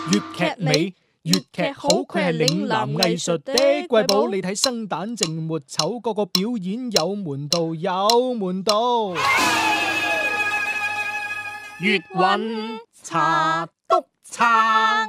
粵劇美，粵劇好，佢係嶺南藝術的瑰寶。你睇生旦淨末丑，個個表演有門道，有門道。 粵韻茶督撐。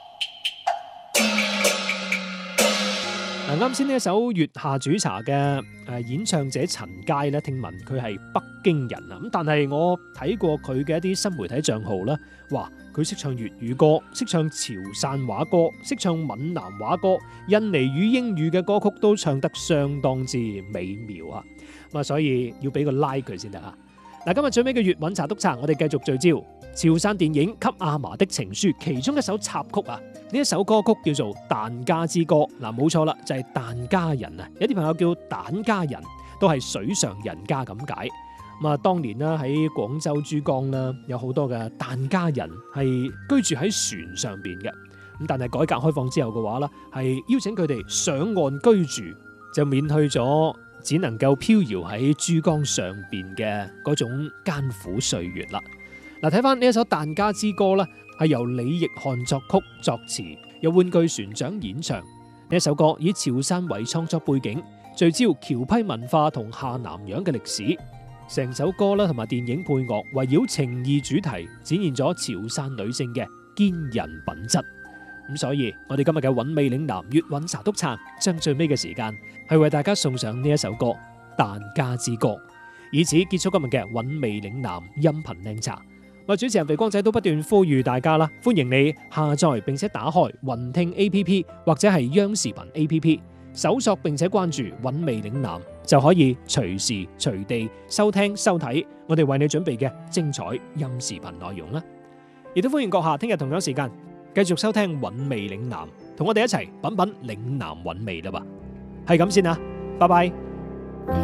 啱先呢一首《月下煮茶》嘅演唱者陳佳咧，聽聞佢係北京人啊，咁但係我睇過佢嘅一啲新媒體帳號咧，話佢識唱粵語歌，識唱潮汕話歌，識唱閩南話歌，印尼語、英語嘅歌曲都唱得相當之美妙啊！咁啊，所以要俾個 like 佢先得啊！嗱，今日最尾嘅粵韻茶督撐，我哋繼續聚焦潮汕電影《給阿嫲的情書》其中一首插曲啊！呢一首歌曲叫做《疍家之歌》，嗱，冇錯啦，就係疍家人啊！有啲朋友叫疍家人，都係水上人家咁解。咁啊，當年啦喺廣州珠江啦，有好多嘅疍家人係居住喺船上邊嘅。咁但係改革開放之後嘅話啦，係邀請佢哋上岸居住，就免去咗只能夠飄搖喺珠江上邊嘅嗰種艱苦歲月啦。嗱，睇翻呢一首《疍家之歌》咧，係由李奕翰作曲作詞，由玩具船長演唱。呢一首歌以潮汕為創作背景，聚焦僑批文化同下南洋嘅歷史。成首歌啦同埋電影配樂圍繞情義主題，展現咗潮汕女性嘅堅韌品質。咁所以我哋今日嘅韻味嶺南粵韻茶督撐，將最尾嘅時間係為大家送上呢一首歌《疍家之歌》，以此結束今日嘅韻味嶺南音頻靚茶。我主持人肥光仔都不斷呼籲大家啦，歡迎你下載並且打開雲聽 A.P.P 或者係央視頻 A.P.P， 搜索並且關注韻味嶺南，就可以隨時隨地收聽收睇我哋為你準備嘅精彩音視頻內容啦。亦都歡迎閣下聽日同樣時間繼續收聽韻味嶺南，同我哋一齊品品嶺南韻味啦噃。係咁先啦，拜拜。